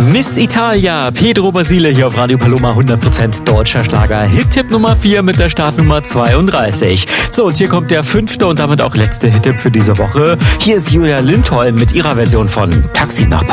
Miss Italia, Pedro Basile hier auf Radio Paloma, 100% deutscher Schlager. Hit-Tipp Nummer 4 mit der Startnummer 32. So, und hier kommt der 5. und damit auch letzte Hit-Tipp für diese Woche. Hier ist Julia Lindholm mit ihrer Version von Taxi nach Paris.